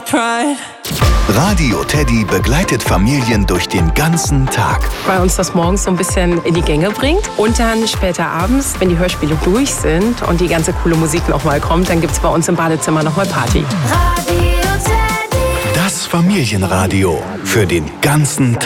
Radio Teddy begleitet Familien durch den ganzen Tag. Bei uns das morgens so ein bisschen in die Gänge bringt. Und dann später abends, wenn die Hörspiele durch sind und die ganze coole Musik nochmal kommt, dann gibt es bei uns im Badezimmer nochmal Party. Das Familienradio für den ganzen Tag.